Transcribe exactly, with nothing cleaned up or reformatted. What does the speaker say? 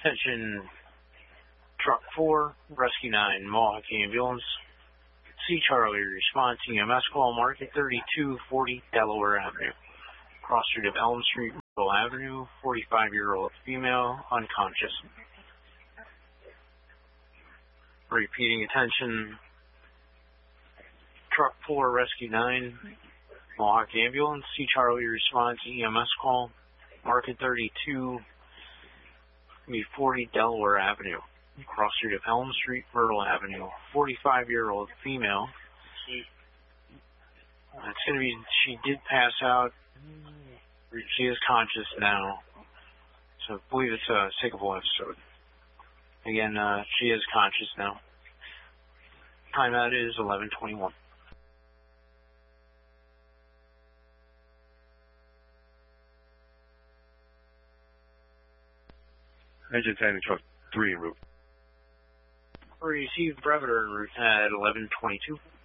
Attention, Truck four, Rescue nine, Mohawk Ambulance. C. Charlie, response E M S call, Market thirty-two forty, Delaware Avenue. Cross Street of Elm Street, Myrtle Avenue, forty-five-year-old female, unconscious. Repeating, attention, Truck four, Rescue nine, Mohawk Ambulance. C. Charlie, response E M S call, Market thirty-two forty, Delaware Avenue. Cross Street of Elm Street, Myrtle Avenue, forty-five-year-old female. It's going to be, she did pass out. She is conscious now. So I believe it's a sickable episode. Again, uh, she is conscious now. Timeout is eleven twenty-one. Engine Tanning Truck three en route. Received brevet en route at eleven twenty-two.